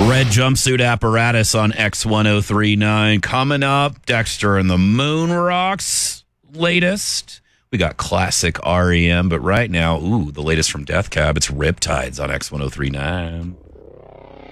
Red Jumpsuit Apparatus on X1039. Coming up, Dexter and the Moon Rocks latest. We got classic REM, but right now, the latest from Death Cab. It's Riptides on X1039.